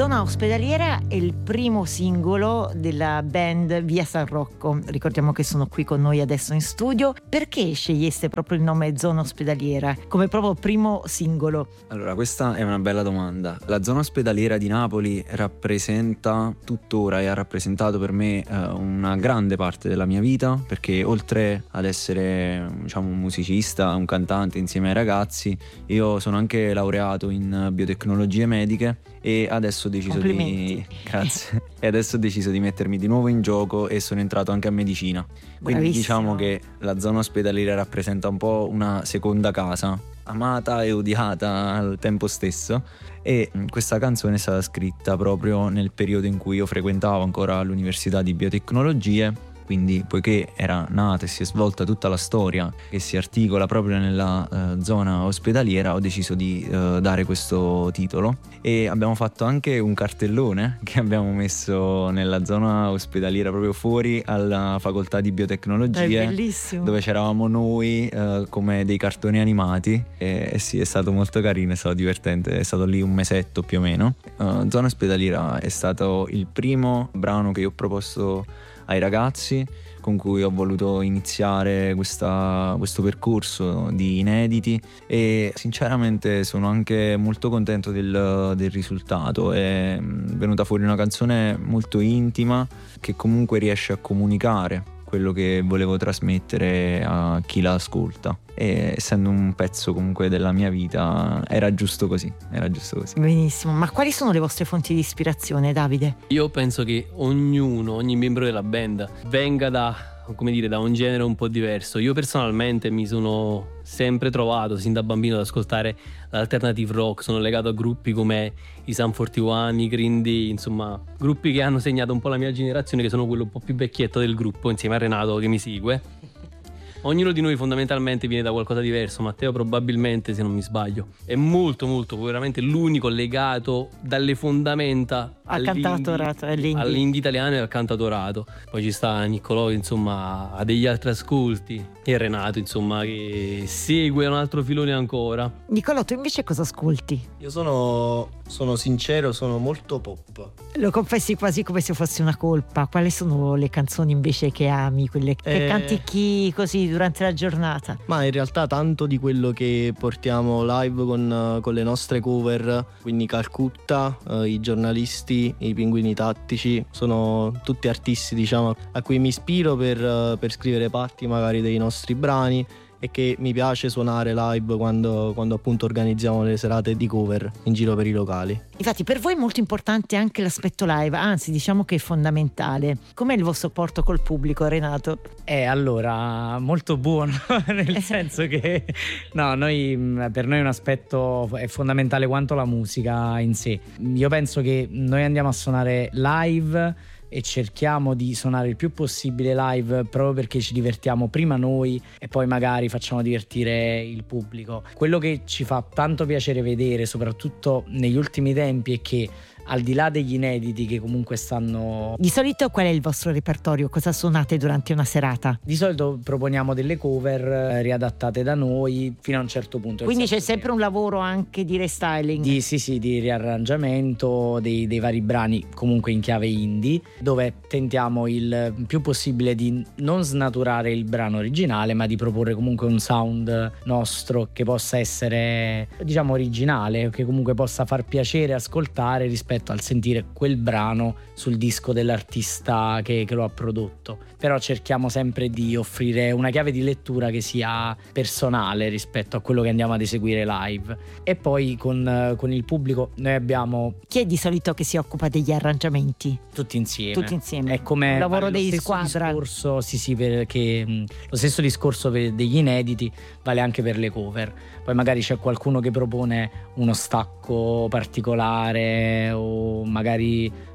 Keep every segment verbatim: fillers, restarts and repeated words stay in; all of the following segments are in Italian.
Zona Ospedaliera è il primo singolo della band Via San Rocco. Ricordiamo che sono qui con noi adesso in studio. Perché sceglieste proprio il nome Zona Ospedaliera come proprio primo singolo? Allora, questa è una bella domanda. La zona ospedaliera di Napoli rappresenta tuttora e ha rappresentato per me eh, una grande parte della mia vita, perché oltre ad essere, diciamo, un musicista, un cantante insieme ai ragazzi, io sono anche laureato in biotecnologie mediche e adesso ho deciso di grazie e adesso ho deciso di mettermi di nuovo in gioco e sono entrato anche a medicina. Quindi Bravissimo. Diciamo che la zona ospedaliera rappresenta un po' una seconda casa, amata e odiata al tempo stesso, e questa canzone è stata scritta proprio nel periodo in cui io frequentavo ancora l'università di biotecnologie. Quindi, poiché era nata e si è svolta tutta la storia che si articola proprio nella eh, zona ospedaliera, ho deciso di eh, dare questo titolo, e abbiamo fatto anche un cartellone che abbiamo messo nella zona ospedaliera proprio fuori alla facoltà di biotecnologie. È bellissimo. Dove c'eravamo noi eh, come dei cartoni animati, e, e sì, è stato molto carino, è stato divertente, è stato lì un mesetto più o meno. uh, Zona ospedaliera è stato il primo brano che io ho proposto ai ragazzi, con cui ho voluto iniziare questa, questo percorso di inediti, e sinceramente sono anche molto contento del, del risultato. È venuta fuori una canzone molto intima che comunque riesce a comunicare quello che volevo trasmettere a chi la ascolta, e essendo un pezzo comunque della mia vita era giusto così, era giusto così. Benissimo. Ma quali sono le vostre fonti di ispirazione, Davide? Io penso che ognuno, ogni membro della band venga da, come dire, da un genere un po' diverso. Io personalmente mi sono sempre trovato sin da bambino ad ascoltare l'alternative rock, sono legato a gruppi come i Sum quarantuno, i Green Day, insomma gruppi che hanno segnato un po' la mia generazione, che sono quello un po' più vecchietto del gruppo insieme a Renato che mi segue. Ognuno di noi fondamentalmente viene da qualcosa di diverso. Matteo probabilmente, se non mi sbaglio, è molto molto veramente l'unico legato dalle fondamenta Al cantautorato, all'indie. all'indie italiano e al cantautorato. Poi ci sta Niccolò, insomma, ha degli altri ascolti, e Renato, insomma, che segue un altro filone ancora. Nicolò, tu invece cosa ascolti? Io sono, sono sincero, sono molto pop. Lo confessi quasi come se fosse una colpa. Quali sono le canzoni invece che ami, quelle che Eh... cantichi così durante la giornata? Ma in realtà tanto di quello che portiamo live con, con le nostre cover, quindi Calcutta, eh, i giornalisti, i Pinguini Tattici, sono tutti artisti, diciamo, a cui mi ispiro per, per scrivere parti magari dei nostri brani, e che mi piace suonare live quando, quando appunto organizziamo le serate di cover in giro per i locali. Infatti per voi è molto importante anche l'aspetto live, anzi diciamo che è fondamentale. Com'è il vostro rapporto col pubblico, Renato? Eh, allora, molto buono, nel senso che no, noi, per noi un aspetto è fondamentale quanto la musica in sé. Io penso che noi andiamo a suonare live e cerchiamo di suonare il più possibile live proprio perché ci divertiamo prima noi e poi magari facciamo divertire il pubblico. Quello che ci fa tanto piacere vedere, soprattutto negli ultimi tempi, è che al di là degli inediti che comunque stanno... Di solito qual è il vostro repertorio? Cosa suonate durante una serata? Di solito proponiamo delle cover eh, riadattate da noi fino a un certo punto. Quindi c'è che... sempre un lavoro anche di restyling? Di, sì, sì, di riarrangiamento dei, dei vari brani, comunque in chiave indie, dove tentiamo il più possibile di non snaturare il brano originale, ma di proporre comunque un sound nostro che possa essere, diciamo, originale, che comunque possa far piacere ascoltare rispetto al sentire quel brano sul disco dell'artista che, che lo ha prodotto. Però cerchiamo sempre di offrire una chiave di lettura che sia personale rispetto a quello che andiamo ad eseguire live. E poi con, con il pubblico noi abbiamo... Chi è di solito che si occupa degli arrangiamenti? Tutti insieme. Tutti insieme. È come un lavoro vale di lo squadra. Discorso, sì, sì, perché mh, lo stesso discorso per degli inediti vale anche per le cover. Poi magari c'è qualcuno che propone uno stacco particolare o magari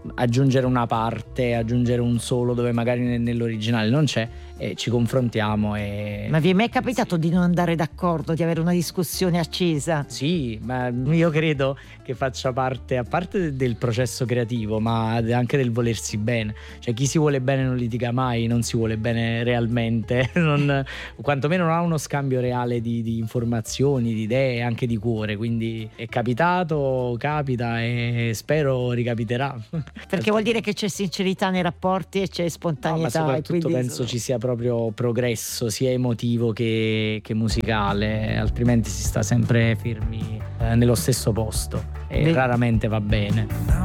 aggiungere una parte, aggiungere un solo dove magari nell'originale non c'è, e ci confrontiamo. E... Ma vi è mai capitato di non andare d'accordo, di avere una discussione accesa? Sì, ma io credo che faccia parte, a parte del processo creativo, ma anche del volersi bene. Cioè, chi si vuole bene non litiga mai, non si vuole bene realmente, non, quantomeno non ha uno scambio reale di, di informazioni, di idee, anche di cuore. Quindi è capitato, capita e spero ricapiterà. Perché vuol dire che c'è sincerità nei rapporti e c'è spontaneità. No, ma soprattutto quindi penso sono... ci sia proprio progresso sia emotivo che, che musicale, altrimenti si sta sempre fermi eh, nello stesso posto e Beh. raramente va bene.